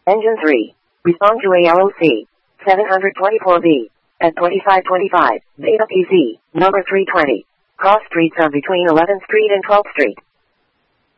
Engine 3. Respond to ALOC. 724B. At 2525. Beta PC. Number 320. Cross streets are between 11th Street and 12th Street.